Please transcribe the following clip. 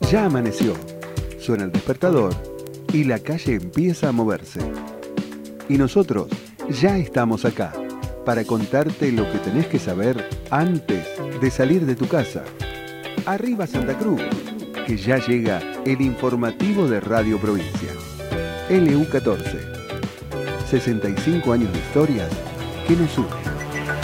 Ya amaneció, suena el despertador y la calle empieza a moverse. Y nosotros ya estamos acá para contarte lo que tenés que saber antes de salir de tu casa. Arriba Santa Cruz, que ya llega el informativo de Radio Provincia. LU14, 65 años de historias que nos unen.